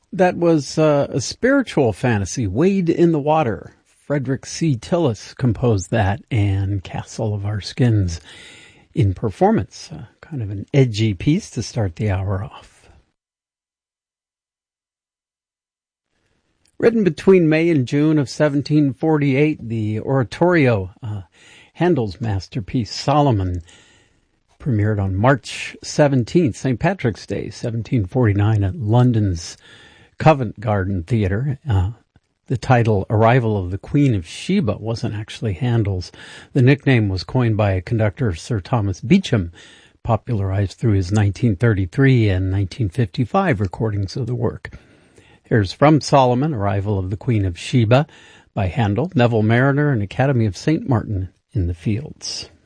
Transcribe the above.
That was a spiritual fantasy, Wade in the Water. Frederick C. Tillis composed that, and Castle of Our Skins in performance. Kind of an edgy piece to start the hour off. Written between May and June of 1748, the oratorio, Handel's masterpiece Solomon, premiered on March 17th, St. Patrick's Day, 1749, at London's Covent Garden Theatre. The title, Arrival of the Queen of Sheba, wasn't actually Handel's. The nickname was coined by conductor Sir Thomas Beecham, popularized through his 1933 and 1955 recordings of the work. Here's from Solomon, Arrival of the Queen of Sheba, by Handel, Neville Marriner, and Academy of St. Martin in the Fields.